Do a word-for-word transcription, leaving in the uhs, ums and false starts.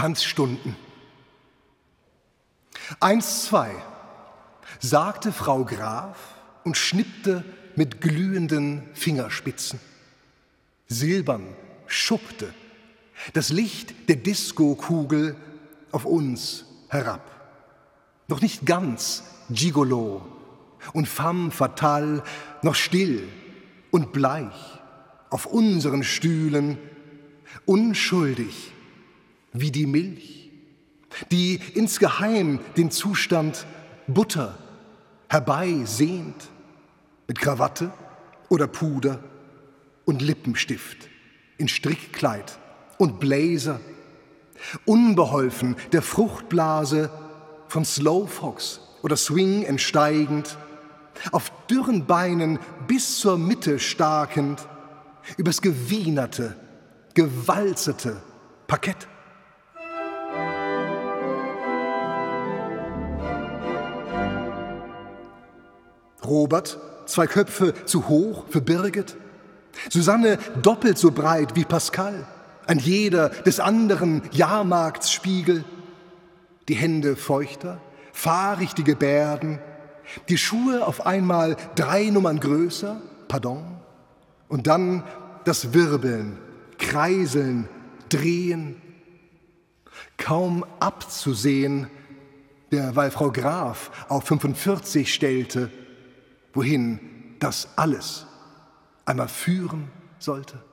Tanzstunden. Eins, zwei, sagte Frau Graf und schnippte mit glühenden Fingerspitzen. Silbern schuppte das Licht der Diskokugel auf uns herab. Noch nicht ganz Gigolo und femme fatale, noch still und bleich auf unseren Stühlen, unschuldig wie die Milch, die insgeheim den Zustand Butter herbeisehnt, mit Krawatte oder Puder und Lippenstift, in Strickkleid und Blazer, unbeholfen der Fruchtblase von Slowfox oder Swing entsteigend, auf dürren Beinen bis zur Mitte starkend, übers gewienerte, gewalzete Parkett. Robert, zwei Köpfe zu hoch für Birgit, Susanne doppelt so breit wie Pascal, ein jeder des anderen Jahrmarktsspiegel, die Hände feuchter, fahrig die Gebärden, die Schuhe auf einmal drei Nummern größer, pardon, und dann das Wirbeln, Kreiseln, Drehen, kaum abzusehen, derweil Frau Graf auf fünfundvierzig stellte, wohin das alles einmal führen sollte.